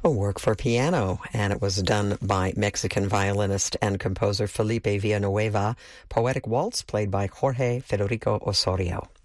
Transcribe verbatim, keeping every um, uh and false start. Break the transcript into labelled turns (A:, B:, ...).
A: a work for piano, and it was done by Mexican violinist and composer Felipe Villanueva. Poetic Waltz played by Jorge Federico Osorio.